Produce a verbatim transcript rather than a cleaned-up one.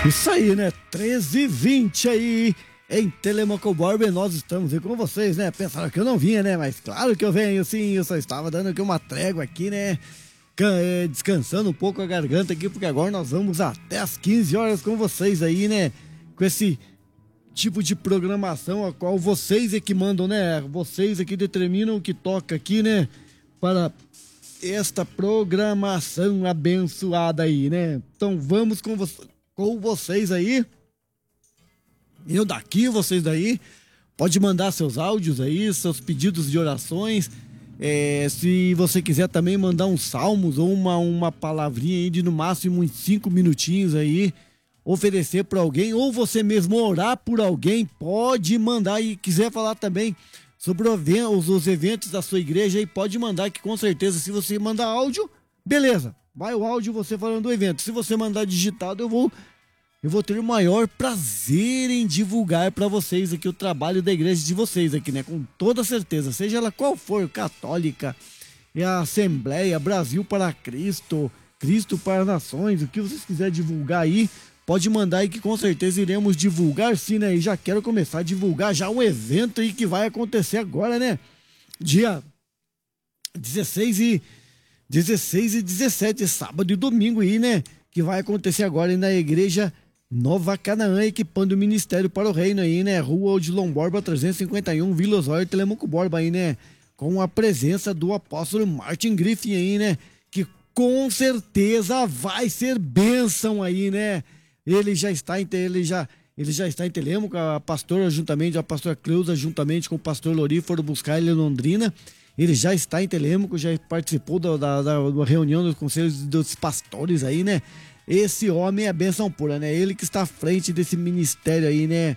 Isso aí, né? treze e vinte aí em Telemaco Borba, nós estamos aí com vocês, né? Pensaram que eu não vinha, né? Mas claro que eu venho, sim. Eu só estava dando aqui uma trégua aqui, né? Descansando um pouco a garganta aqui, porque agora nós vamos até as quinze horas com vocês aí, né? Com esse tipo de programação a qual vocês é que mandam, né? Vocês é que determinam o que toca aqui, né? Para esta programação abençoada aí, né? Então vamos com, vo com vocês aí. Eu daqui, vocês daí. Pode mandar seus áudios aí, seus pedidos de orações. É, se você quiser também mandar uns salmos ou uma, uma palavrinha aí de no máximo uns cinco minutinhos aí, oferecer para alguém, ou você mesmo orar por alguém, pode mandar. E quiser falar também sobre os, os eventos da sua igreja aí, pode mandar, que com certeza se você mandar áudio, beleza, vai o áudio você falando do evento. Se você mandar digitado, eu vou eu vou ter o maior prazer em divulgar para vocês aqui o trabalho da igreja de vocês aqui, né? Com toda certeza, seja ela qual for, católica, é a Assembleia, Brasil para Cristo, Cristo para Nações, o que vocês quiserem divulgar aí, pode mandar aí que com certeza iremos divulgar sim, né? E já quero começar a divulgar já um evento aí que vai acontecer agora, né? Dia dezesseis e dezessete, sábado e domingo aí, né? Que vai acontecer agora aí na igreja Nova Canaã, equipando o ministério para o reino aí, né? Rua Odilon Borba trezentos e cinquenta e um, Vila Osório, Telemaco Borba aí, né? Com a presença do apóstolo Martin Griffin aí, né? Que com certeza vai ser bênção aí, né? Ele já está em, ele já, ele já está em Telemaco, a pastora juntamente, a pastora Cleusa juntamente com o pastor Lori foram buscar ele em Londrina. Ele já está em Telemaco, já participou da, da, da reunião dos conselhos dos pastores aí, né? Esse homem é bênção pura, né? Ele que está à frente desse ministério aí, né?